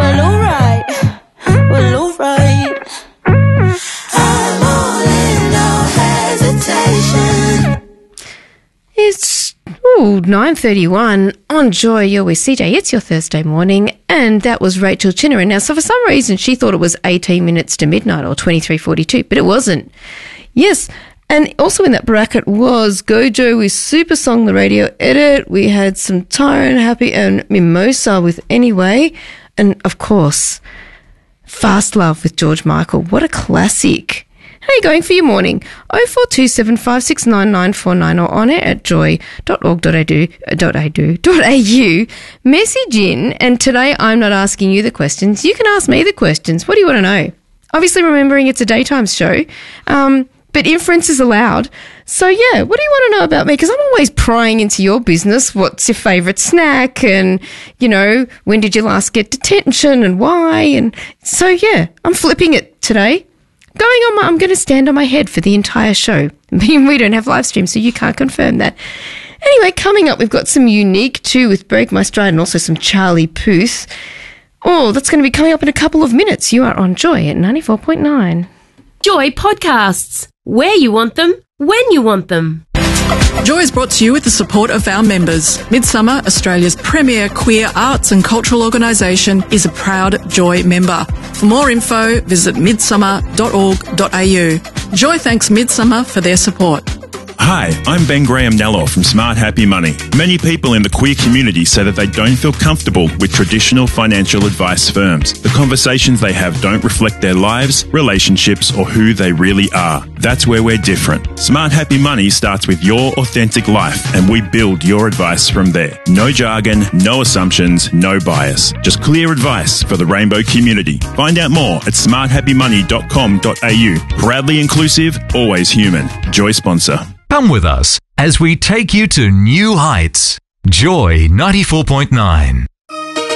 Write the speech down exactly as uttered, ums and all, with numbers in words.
well, alright, well, alright. I'm all in, no hesitation. It's ooh, nine thirty-one on Joy. You're with C J. It's your Thursday morning, and that was Rachel Chinnery. Now, so for some reason, she thought it was eighteen minutes to midnight or twenty-three forty-two, but it wasn't. Yes, and also in that bracket was Gojo with Super Song, the radio edit. We had some Tyrone Happy and Mimosa with Anyway, and of course, Fast Love with George Michael. What a classic. How are you going for your morning? oh four two seven five six nine nine four nine or on air at joy dot org dot a u. Message in, and today I'm not asking you the questions. You can ask me the questions. What do you want to know? Obviously, remembering it's a daytime show, um, but inference is allowed. So, yeah, what do you want to know about me? Because I'm always prying into your business. What's your favourite snack? And, you know, when did you last get detention and why? And so, yeah, I'm flipping it today. Going on my, I'm going to stand on my head for the entire show. We don't have live stream, so you can't confirm that. Anyway, coming up, we've got some Unique too with Break My Stride and also some Charlie Puth. Oh, that's going to be coming up in a couple of minutes. You are on Joy at ninety-four point nine. Joy Podcasts. Where you want them, when you want them. Joy is brought to you with the support of our members. Midsummer, Australia's premier queer arts and cultural organisation, is a proud Joy member. For more info, visit midsummer dot org dot a u. Joy thanks Midsummer for their support. Hi, I'm Ben Graham Nello from Smart Happy Money. Many people in the queer community say that they don't feel comfortable with traditional financial advice firms. The conversations they have don't reflect their lives, relationships, or who they really are. That's where we're different. Smart Happy Money starts with your authentic life, and we build your advice from there. No jargon, no assumptions, no bias. Just clear advice for the rainbow community. Find out more at smart happy money dot com dot a u. Proudly inclusive, always human. Joy sponsor. Come with us as we take you to new heights. Joy ninety-four point nine.